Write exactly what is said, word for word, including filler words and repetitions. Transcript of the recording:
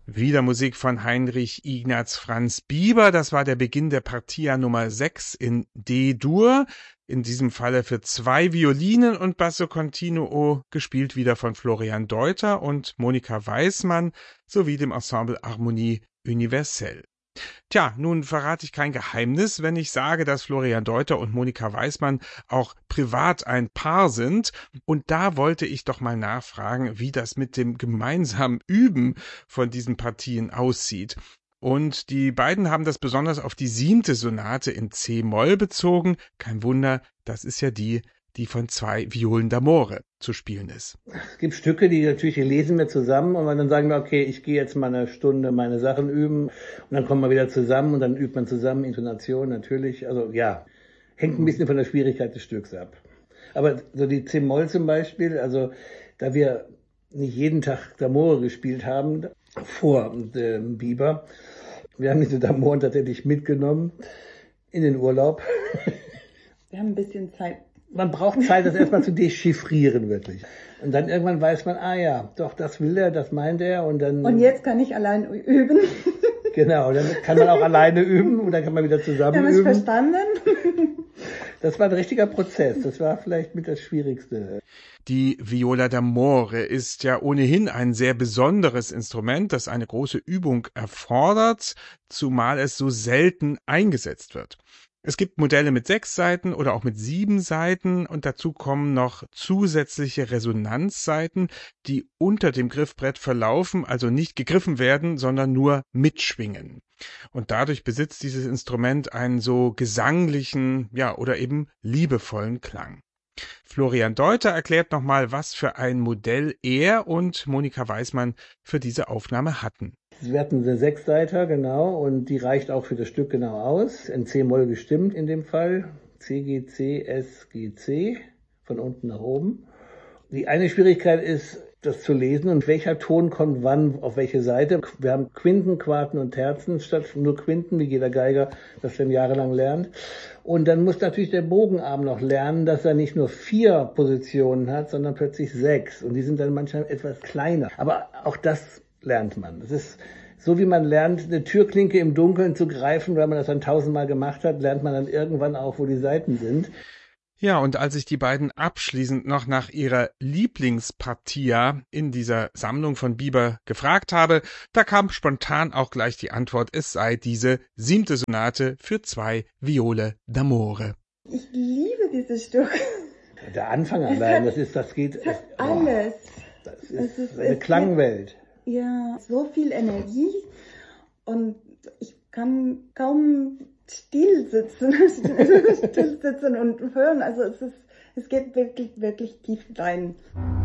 Wieder Musik von Heinrich Ignaz Franz Bieber. Das war der Beginn der Partia Nummer sechs in D-Dur. In diesem Falle für zwei Violinen und Basso Continuo, gespielt wieder von Florian Deuter und Monika Weismann sowie dem Ensemble Harmonie Universelle. Tja, nun verrate ich kein Geheimnis, wenn ich sage, dass Florian Deuter und Monika Weismann auch privat ein Paar sind. Und da wollte ich doch mal nachfragen, wie das mit dem gemeinsamen Üben von diesen Partien aussieht. Und die beiden haben das besonders auf die siebte Sonate in C-Moll bezogen. Kein Wunder, das ist ja die, die von zwei Violen d'Amore zu spielen ist. Es gibt Stücke, die natürlich die lesen wir zusammen und dann sagen wir, okay, ich gehe jetzt mal eine Stunde meine Sachen üben und dann kommen wir wieder zusammen und dann übt man zusammen Intonation natürlich. Also ja, hängt ein bisschen von der Schwierigkeit des Stücks ab. Aber so die C-Moll zum Beispiel, also da wir nicht jeden Tag d'Amore gespielt haben, vor äh, Bieber, wir haben diese d'Amore tatsächlich mitgenommen in den Urlaub. Wir haben ein bisschen Zeit. Man braucht Zeit, das erstmal zu dechiffrieren, wirklich. Und dann irgendwann weiß man, ah ja, doch, das will er, das meint er. Und dann. Und jetzt kann ich allein üben. Genau, dann kann man auch alleine üben und dann kann man wieder zusammen üben. Wir haben es verstanden. Das war ein richtiger Prozess. Das war vielleicht mit das Schwierigste. Die Viola d'Amore ist ja ohnehin ein sehr besonderes Instrument, das eine große Übung erfordert, zumal es so selten eingesetzt wird. Es gibt Modelle mit sechs Saiten oder auch mit sieben Saiten und dazu kommen noch zusätzliche Resonanzsaiten, die unter dem Griffbrett verlaufen, also nicht gegriffen werden, sondern nur mitschwingen. Und dadurch besitzt dieses Instrument einen so gesanglichen, ja, oder eben liebevollen Klang. Florian Deuter erklärt nochmal, was für ein Modell er und Monika Weismann für diese Aufnahme hatten. Wir hatten eine Sechsseiter, genau, und die reicht auch für das Stück genau aus. In C-Moll gestimmt in dem Fall. C, G, C, S, G, C, von unten nach oben. Die eine Schwierigkeit ist, das zu lesen und welcher Ton kommt wann auf welche Seite. Wir haben Quinten, Quarten und Terzen statt nur Quinten, wie jeder Geiger das schon jahrelang lernt. Und dann muss natürlich der Bogenarm noch lernen, dass er nicht nur vier Positionen hat, sondern plötzlich sechs. Und die sind dann manchmal etwas kleiner. Aber auch das lernt man. Das ist so, wie man lernt, eine Türklinke im Dunkeln zu greifen, weil man das dann tausendmal gemacht hat, lernt man dann irgendwann auch, wo die Seiten sind. Ja, und als ich die beiden abschließend noch nach ihrer Lieblingspartia in dieser Sammlung von Bieber gefragt habe, da kam spontan auch gleich die Antwort, es sei diese siebte Sonate für zwei Viole d'Amore. Ich liebe dieses Stück. Der Anfang allein, das ist, das geht. Es hat alles. Das ist, das ist eine Klangwelt. Ja, so viel Energie und ich kann kaum still sitzen, still sitzen und hören. Also es ist, es geht wirklich, wirklich tief rein.